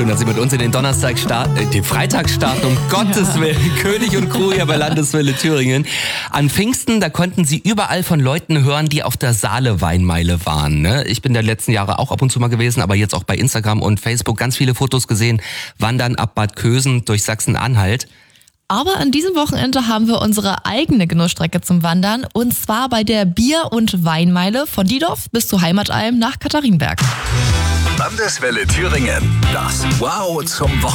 schön, dass Sie mit uns in den den Freitag starten, um Gottes Willen. König und Crew hier bei Landeswelle Thüringen. An Pfingsten, da konnten Sie überall von Leuten hören, die auf der Saale-Weinmeile waren. Ne? Ich bin der letzten Jahre auch ab und zu mal gewesen, aber jetzt auch bei Instagram und Facebook ganz viele Fotos gesehen. Wandern ab Bad Kösen durch Sachsen-Anhalt. Aber an diesem Wochenende haben wir unsere eigene Genussstrecke zum Wandern. Und zwar bei der Bier- und Weinmeile von Diedorf bis zu Heimatalm nach Katharinenberg. Landeswelle Thüringen. Das Wow zum Wochenende.